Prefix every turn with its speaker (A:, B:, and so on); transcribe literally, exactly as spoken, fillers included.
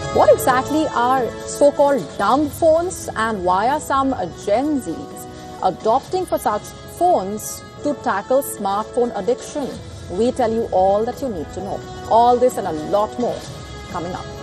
A: What exactly are so-called dumb phones, and why are some Gen Zs adopting for such phones to tackle smartphone addiction? We tell you all that you need to know. All this and a lot more coming up.